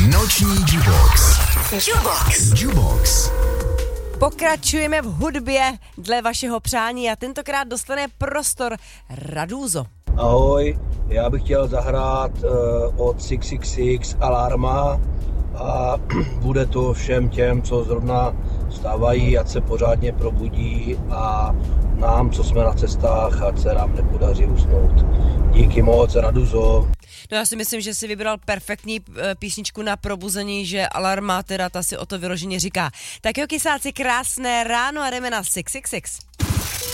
Noční Jubox. Jubox. Pokračujeme v hudbě dle vašeho přání a tentokrát dostane prostor Radúzo. Ahoj, já bych chtěl zahrát od 666 Alarma a bude to všem těm, co zrovna vstávají, ať se pořádně probudí a nám, co jsme na cestách, ať se nám nepodaří usnout. Díky moc, Radúzo. No já si myslím, že si vybral perfektní písničku na probuzení, že Alarma teda ta si o to vyloženě říká. Tak jo, kysáci, krásné ráno a jdeme na 666.